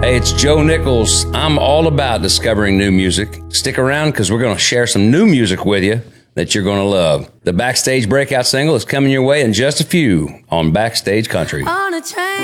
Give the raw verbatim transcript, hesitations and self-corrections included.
Hey, it's Joe Nichols. I'm all about discovering new music. Stick around because we're going to share some new music with you that you're going to love. The Backstage Breakout single is coming your way in just a few on Backstage Country. On a train.